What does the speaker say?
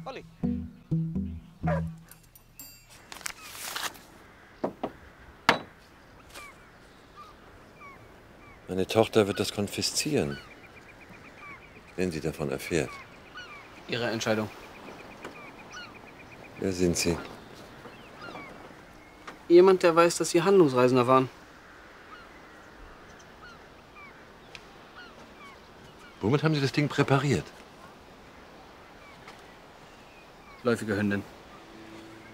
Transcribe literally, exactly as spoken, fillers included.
Olli. Meine Tochter wird das konfiszieren, wenn sie davon erfährt. Ihre Entscheidung. Wer sind Sie? Jemand, der weiß, dass Sie Handlungsreisender waren. Womit haben Sie das Ding präpariert? Läufige Hündin.